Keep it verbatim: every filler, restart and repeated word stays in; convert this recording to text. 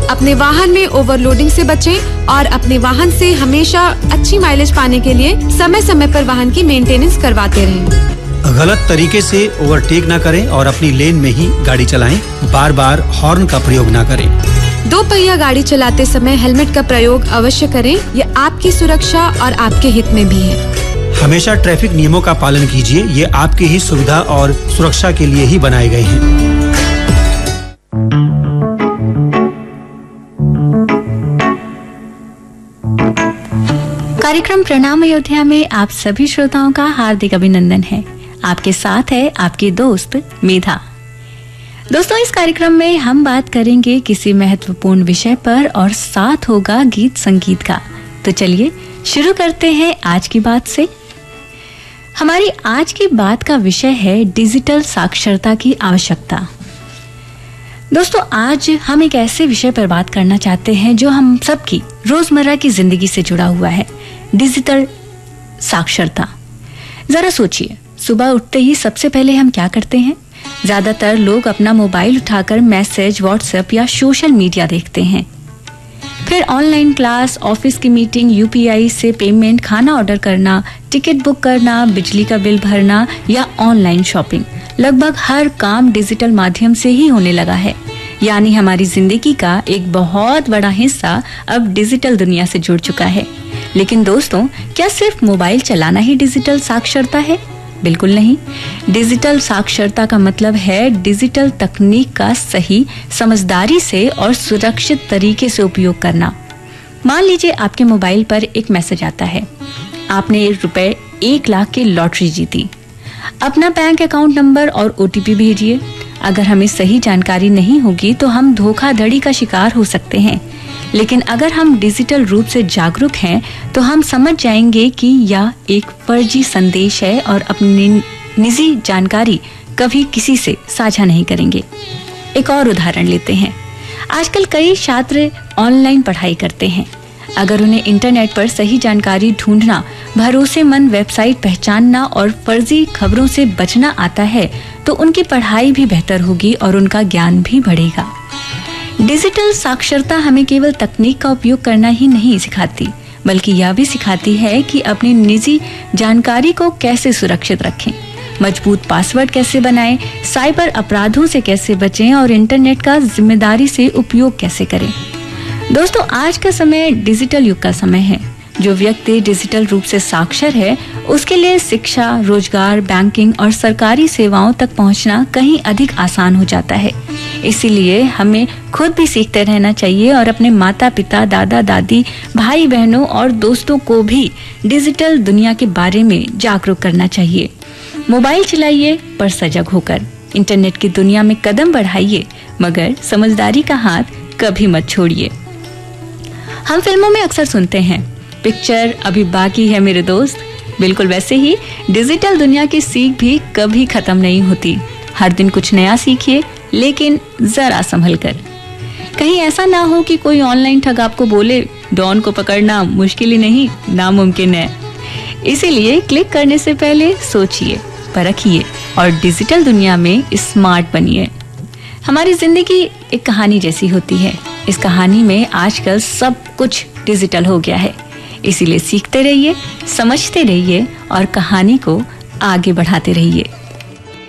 अपने वाहन में ओवरलोडिंग से बचें और अपने वाहन से हमेशा अच्छी माइलेज पाने के लिए समय समय पर वाहन की मेंटेनेंस करवाते रहें। गलत तरीके से ओवरटेक ना करें और अपनी लेन में ही गाड़ी चलाएं। बार बार हॉर्न का प्रयोग ना करें। दो पहिया गाड़ी चलाते समय हेलमेट का प्रयोग अवश्य करें। ये आपकी सुरक्षा और आपके हित में भी है। हमेशा ट्रैफिक नियमों का पालन कीजिए। ये आपकी ही सुविधा और सुरक्षा के लिए ही बनाए गए हैं। कार्यक्रम प्रणाम अयोध्या में आप सभी श्रोताओं का हार्दिक अभिनंदन है। आपके साथ है आपकी दोस्त मेधा। दोस्तों, इस कार्यक्रम में हम बात करेंगे किसी महत्वपूर्ण विषय पर और साथ होगा गीत संगीत का। तो चलिए शुरू करते हैं आज की बात से। हमारी आज की बात का विषय है डिजिटल साक्षरता की आवश्यकता। दोस्तों, आज हम एक ऐसे विषय पर बात करना चाहते हैं जो हम सबकी रोजमर्रा की जिंदगी से जुड़ा हुआ है, डिजिटल साक्षरता। जरा सोचिए, सुबह उठते ही सबसे पहले हम क्या करते हैं? ज्यादातर लोग अपना मोबाइल उठाकर मैसेज, व्हाट्सएप या सोशल मीडिया देखते हैं। फिर ऑनलाइन क्लास, ऑफिस की मीटिंग, यूपीआई से पेमेंट, खाना ऑर्डर करना, टिकट बुक करना, बिजली का बिल भरना या ऑनलाइन शॉपिंग, लगभग हर काम डिजिटल माध्यम से ही होने लगा है। यानी हमारी जिंदगी का एक बहुत बड़ा हिस्सा अब डिजिटल दुनिया से जुड़ चुका है। लेकिन दोस्तों, क्या सिर्फ मोबाइल चलाना ही डिजिटल साक्षरता है? बिल्कुल नहीं। डिजिटल साक्षरता का मतलब है डिजिटल तकनीक का सही, समझदारी से और सुरक्षित तरीके से उपयोग करना। मान लीजिए आपके मोबाइल पर एक मैसेज आता है, आपने रुपए एक लाख की लॉटरी जीती। अपना बैंक अकाउंट नंबर और ओटीपी भेजिए। अगर हमें सही जानकारी नहीं होगी तो हम धोखाधड़ी का शिकार हो सकते हैं। लेकिन अगर हम डिजिटल रूप से जागरूक हैं तो हम समझ जाएंगे कि यह एक फर्जी संदेश है और अपनी निजी जानकारी कभी किसी से साझा नहीं करेंगे। एक और उदाहरण लेते हैं। आजकल कई छात्र ऑनलाइन पढ़ाई करते हैं। अगर उन्हें इंटरनेट पर सही जानकारी ढूंढना, भरोसेमंद वेबसाइट पहचानना और फर्जी खबरों से बचना आता है तो उनकी पढ़ाई भी बेहतर होगी और उनका ज्ञान भी बढ़ेगा। डिजिटल साक्षरता हमें केवल तकनीक का उपयोग करना ही नहीं सिखाती, बल्कि यह भी सिखाती है कि अपनी निजी जानकारी को कैसे सुरक्षित रखें, मजबूत पासवर्ड कैसे बनाएं, साइबर अपराधों से कैसे बचें और इंटरनेट का जिम्मेदारी से उपयोग कैसे करें। दोस्तों, आज का समय डिजिटल युग का समय है। जो व्यक्ति डिजिटल रूप से साक्षर है उसके लिए शिक्षा, रोजगार, बैंकिंग और सरकारी सेवाओं तक पहुंचना कहीं अधिक आसान हो जाता है। इसीलिए हमें खुद भी सीखते रहना चाहिए और अपने माता पिता, दादा दादी, भाई बहनों और दोस्तों को भी डिजिटल दुनिया के बारे में जागरूक करना चाहिए। मोबाइल चलाइए पर सजग होकर। इंटरनेट की दुनिया में कदम बढ़ाइए, मगर समझदारी का हाथ कभी मत छोड़िए। हम फिल्मों में अक्सर सुनते हैं, पिक्चर अभी बाकी है मेरे दोस्त। बिल्कुल वैसे ही डिजिटल दुनिया की सीख भी कभी खत्म नहीं होती। हर दिन कुछ नया सीखिए, लेकिन जरा संभल कर। कहीं ऐसा ना हो कि कोई ऑनलाइन ठग आपको बोले डॉन को पकड़ना मुश्किल ही नहीं, नामुमकिन है। इसीलिए क्लिक करने से पहले सोचिए, परखिए और डिजिटल दुनिया में स्मार्ट बनिए। हमारी जिंदगी एक कहानी जैसी होती है। इस कहानी में आजकल सब कुछ डिजिटल हो गया है। इसीलिए सीखते रहिए, समझते रहिए और कहानी को आगे बढ़ाते रहिए।